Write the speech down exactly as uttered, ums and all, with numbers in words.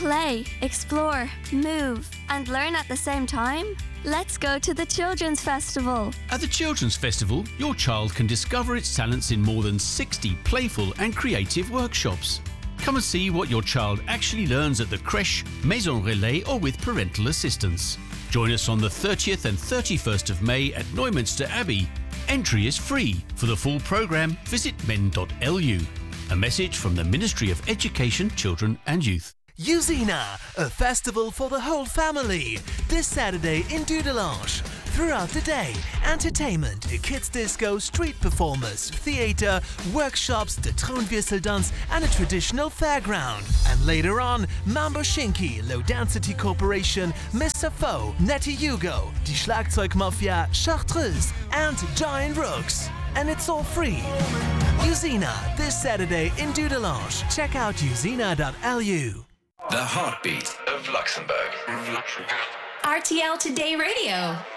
play, explore, move, and learn at the same time? Let's go to the Children's Festival. At the Children's Festival, your child can discover its talents in more than sixty playful and creative workshops. Come and see what your child actually learns at the crèche, Maison Relais, or with parental assistance. Join us on the thirtieth and thirty-first of May at Neumünster Abbey. Entry is free. For the full programme, visit men dot l u. A message from the Ministry of Education, Children and Youth. Usina, a festival for the whole family. This Saturday in Dudelange. Throughout the day, entertainment, a kids disco, street performers, theatre, workshops, the Thronwürfeldance and a traditional fairground. And later on, Mambo Shinky, Low Density Corporation, Mister Foe, Netty Hugo, Die Schlagzeugmafia, Chartreuse and Giant Rooks. And it's all free. Usina, this Saturday in Dudelange. Check out usina dot l u. The heartbeat of Luxembourg. R T L Today Radio.